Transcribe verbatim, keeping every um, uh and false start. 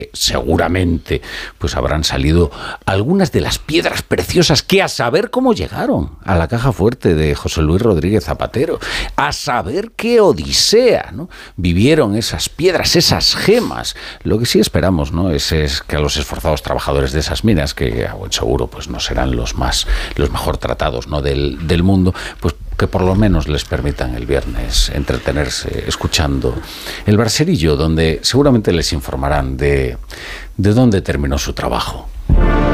seguramente pues habrán salido algunas de las piedras preciosas que a saber cómo llegaron a la caja fuerte de José Luis Rodríguez Zapatero, a saber qué odisea, ¿no?, vivieron esas piedras, esas gemas. Lo que sí esperamos, ¿no?, es, es que a los esforzados trabajadores de esas minas, que a buen seguro pues no serán los más los mejor tratados, ¿no?, del, del mundo, pues que por lo menos les permitan el viernes entretenerse escuchando el Brasserillo, donde seguramente les informarán de, de dónde terminó su trabajo.